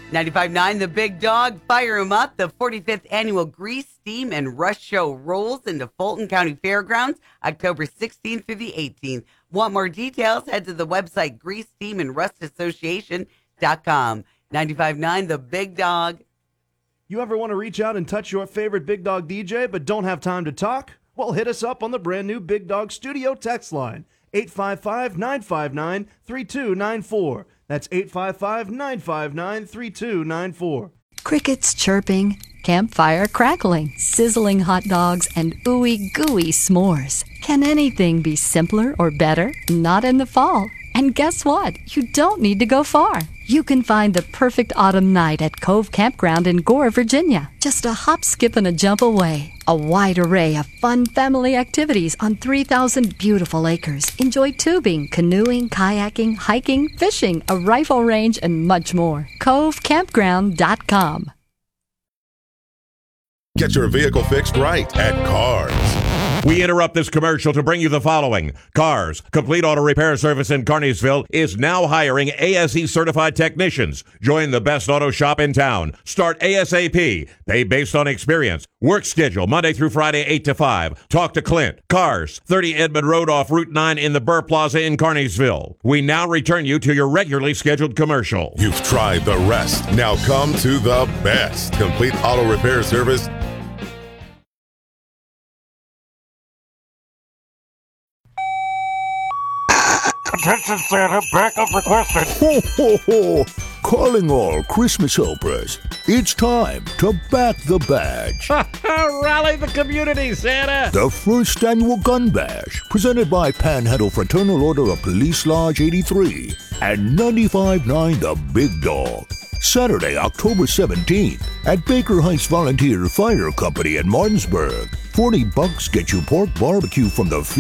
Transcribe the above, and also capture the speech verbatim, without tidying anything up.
ninety-five point nine The Big Dog, fire 'em up. The forty-fifth Annual Grease, Steam, and Rush Show rolls into Fulton County Fairgrounds October sixteenth through the eighteenth. Want more details? Head to the website grease steam and rust association dot com. ninety-five point nine The Big Dog. You ever want to reach out and touch your favorite Big Dog D J but don't have time to talk? Well, hit us up on the brand new Big Dog Studio text line, eight five five, nine five nine, three two nine four. That's eight five five, nine five nine, three two nine four. Crickets chirping, campfire crackling, sizzling hot dogs, and ooey gooey s'mores. Can anything be simpler or better? Not in the fall. And guess what? You don't need to go far. You can find the perfect autumn night at Cove Campground in Gore, Virginia. Just a hop, skip, and a jump away. A wide array of fun family activities on three thousand beautiful acres. Enjoy tubing, canoeing, kayaking, hiking, fishing, a rifle range, and much more. cove campground dot com. Get your vehicle fixed right at Cars. We interrupt this commercial to bring you the following. Cars, Complete Auto Repair Service in Carneysville, is now hiring A S E certified technicians. Join the best auto shop in town. Start ASAP. Pay based on experience. Work schedule Monday through Friday, eight to five. Talk to Clint. Cars, thirty Edmond Road off Route nine in the Burr Plaza in Carneysville. We now return you to your regularly scheduled commercial. You've tried the rest. Now come to the best. Complete Auto Repair Service. Attention Santa, backup requested. Ho, ho, ho. Calling all Christmas helpers. It's time to back the badge. Rally the community, Santa. The first annual Gun Bash, presented by Panhandle Fraternal Order of Police Lodge eighty-three and ninety-five point nine The Big Dog. Saturday, October seventeenth at Baker Heights Volunteer Fire Company in Martinsburg. forty bucks get you pork barbecue from the